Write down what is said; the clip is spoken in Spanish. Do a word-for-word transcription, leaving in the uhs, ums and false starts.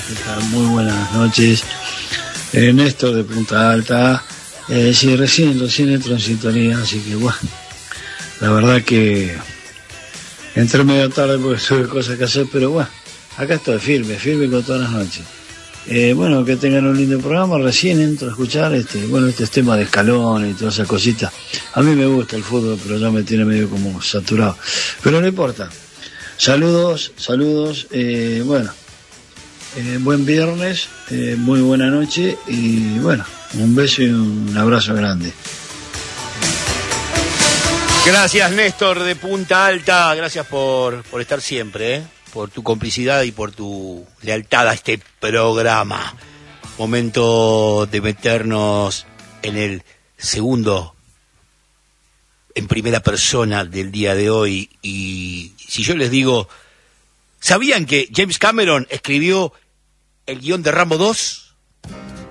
¿Qué tal? Muy buenas noches. Eh, Néstor de Punta Alta. Eh, sí, recién, recién entro en sintonía, así que bueno, la verdad que entré medio tarde porque tuve cosas que hacer, pero bueno, acá estoy firme, firme con todas las noches. Eh, bueno, que tengan un lindo programa. Recién entro a escuchar este, bueno, este tema de Scaloni y todas esas cositas. A mí me gusta el fútbol, pero ya me tiene medio como saturado. Pero no importa. Saludos, saludos. Eh, bueno, eh, buen viernes, eh, muy buena noche y bueno, un beso y un abrazo grande. Gracias, Néstor de Punta Alta. Gracias por, por estar siempre, ¿eh? Por tu complicidad y por tu lealtad a este programa. Momento de meternos en el segundo, en primera persona del día de hoy. Y si yo les digo, ¿sabían que James Cameron escribió el guión de Rambo dos?